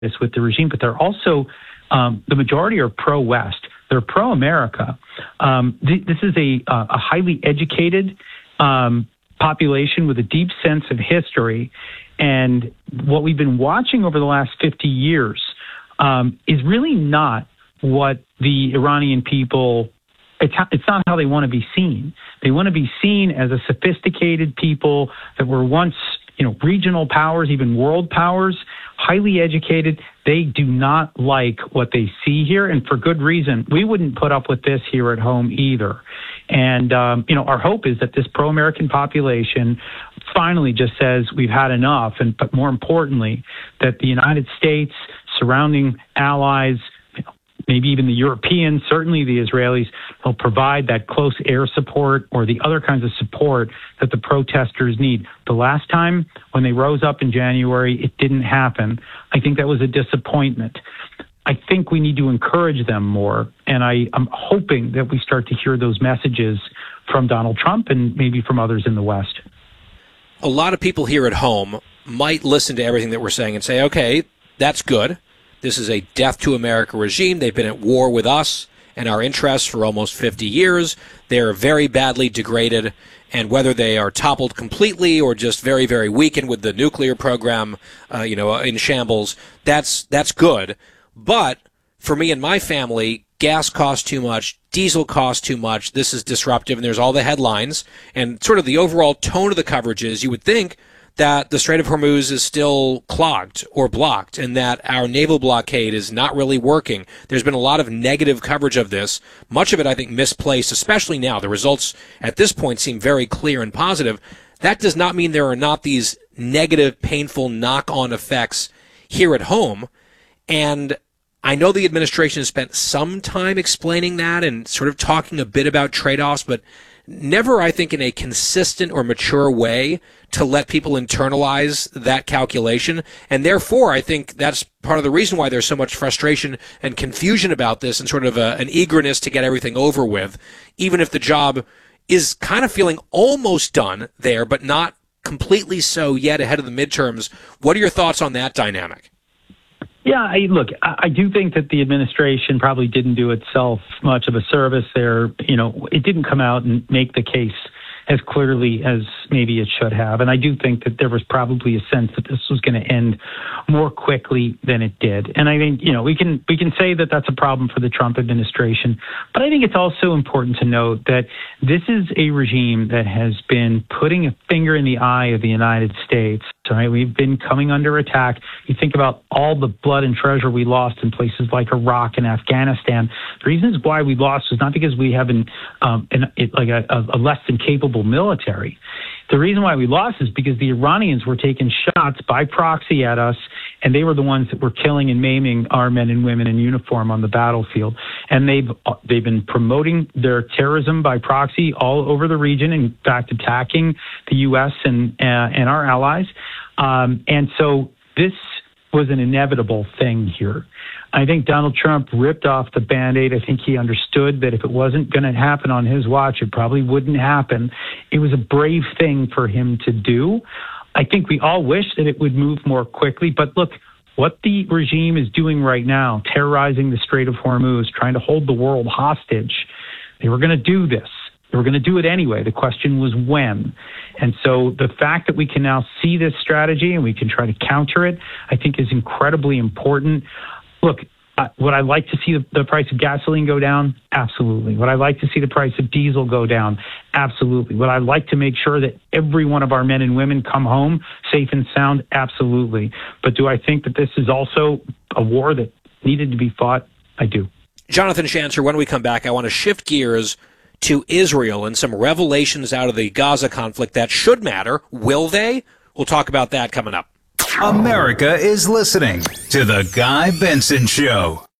with the regime, but they're also, the majority are pro-West. They're pro-America. This is a highly educated population with a deep sense of history. And what we've been watching over the last 50 years is really not what the Iranian people, it's not how they want to be seen. They want to be seen as a sophisticated people that were once, regional powers, even world powers, highly educated. They do not like what they see here, and for good reason. We wouldn't put up with this here at home either. And, our hope is that this pro-American population finally just says we've had enough, but more importantly, that the United States, surrounding allies, maybe even the Europeans, certainly the Israelis, will provide that close air support or the other kinds of support that the protesters need. The last time when they rose up in January, it didn't happen. I think that was a disappointment. I think we need to encourage them more, and I'm hoping that we start to hear those messages from Donald Trump and maybe from others in the West. A lot of people here at home might listen to everything that we're saying and say, okay, that's good. This is a death to America regime. They've been at war with us and our interests for almost 50 years. They're very badly degraded, and whether they are toppled completely or just very, very weakened with the nuclear program, in shambles, that's good. But for me and my family, gas costs too much, diesel costs too much, this is disruptive, and there's all the headlines. And sort of the overall tone of the coverage is you would think that the Strait of Hormuz is still clogged or blocked and that our naval blockade is not really working. There's been a lot of negative coverage of this, much of it, I think, misplaced, especially now. The results at this point seem very clear and positive. That does not mean there are not these negative, painful knock-on effects here at home. And I know the administration has spent some time explaining that and sort of talking a bit about trade-offs, but never, I think, in a consistent or mature way to let people internalize that calculation. And therefore, I think that's part of the reason why there's so much frustration and confusion about this and sort of an eagerness to get everything over with, even if the job is kind of feeling almost done there, but not completely so yet ahead of the midterms. What are your thoughts on that dynamic? Yeah, I do think that the administration probably didn't do itself much of a service there. It didn't come out and make the case as clearly as maybe it should have. And I do think that there was probably a sense that this was going to end more quickly than it did. And I think, we can say that that's a problem for the Trump administration. But I think it's also important to note that this is a regime that has been putting a finger in the eye of the United States. Right? We've been coming under attack. You think about all the blood and treasure we lost in places like Iraq and Afghanistan. The reasons why we lost was not because we have a less than capable military. The reason why we lost is because the Iranians were taking shots by proxy at us, and they were the ones that were killing and maiming our men and women in uniform on the battlefield. And they've been promoting their terrorism by proxy all over the region, in fact, attacking the U.S. and our allies. And so this was an inevitable thing here. I think Donald Trump ripped off the Band-Aid. I think he understood that if it wasn't going to happen on his watch, it probably wouldn't happen. It was a brave thing for him to do. I think we all wish that it would move more quickly. But look, what the regime is doing right now, terrorizing the Strait of Hormuz, trying to hold the world hostage, they were going to do this. They were going to do it anyway. The question was when. And so the fact that we can now see this strategy and we can try to counter it, I think is incredibly important. Look, would I like to see the price of gasoline go down? Absolutely. Would I like to see the price of diesel go down? Absolutely. Would I like to make sure that every one of our men and women come home safe and sound? Absolutely. But do I think that this is also a war that needed to be fought? I do. Jonathan Schanzer, when we come back, I want to shift gears to Israel and some revelations out of the Gaza conflict that should matter. Will they? We'll talk about that coming up. America is listening to The Guy Benson Show.